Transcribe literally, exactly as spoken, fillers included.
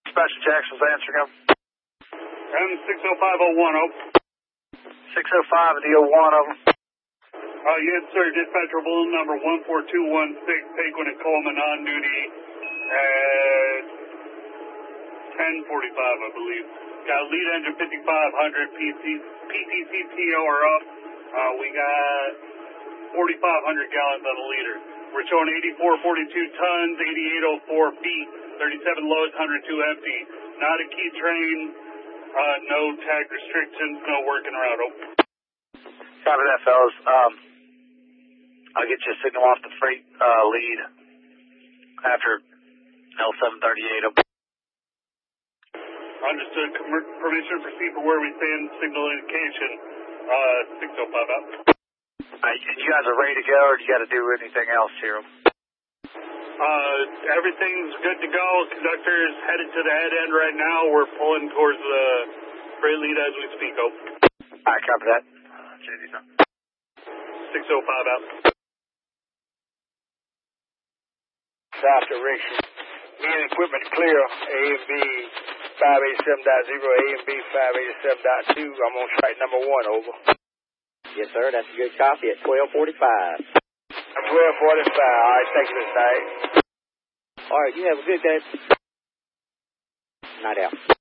Dispatcher Jackson's answering him. M six oh five oh one, oh. six oh five and the oh one of them. Uh, yes, sir. Dispatcher balloon number one four two one six, Paquin and Coleman on duty at ten forty-five, I believe. Got lead engine fifty-five hundred, P T C T O are up. Uh, we got forty-five hundred gallons on a liter. We're showing eighty-four forty-two tons, eighty-eight oh four feet, thirty-seven loads, one hundred two empty. Not a key train, uh, no tag restrictions, no working route. Oh. Copy that, fellas. Um, I'll get you a signal off the freight uh, lead after L seven thirty-eight. Understood. Com- permission to proceed for where we stand. Signal indication. Uh, six oh five out. Uh, you guys are ready to go, or do you got to do anything else here? Uh, everything's good to go. Conductor's headed to the head end right now. We're pulling towards the freight lead as we speak. Oh. All right, copy that. Uh, J D's on. six oh five out. South direction. Main equipment clear. A and B five eighty-seven point zero, A and B five eighty-seven point two. I'm on strike number one, over. Yes, sir. That's a good copy at twelve forty-five. twelve forty-five. All right, thank you, Mister Knight. All right, you have a good day. Night out.